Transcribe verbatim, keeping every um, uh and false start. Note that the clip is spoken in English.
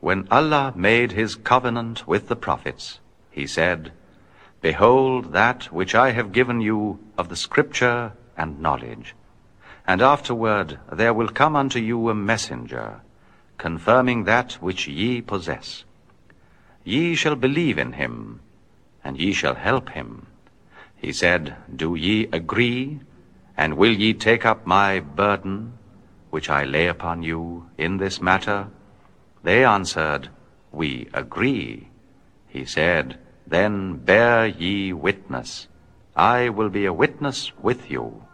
When Allah made his covenant with the prophets, he said, Behold that which I have given you of the scripture and knowledge. And afterward there will come unto you a messenger, confirming that which ye possess. Ye shall believe in him, and ye shall help him. He said, Do ye agree, and will ye take up my burden, which I lay upon you in this matter? They answered, We agree. He said, Then bear ye witness. I will be a witness with you.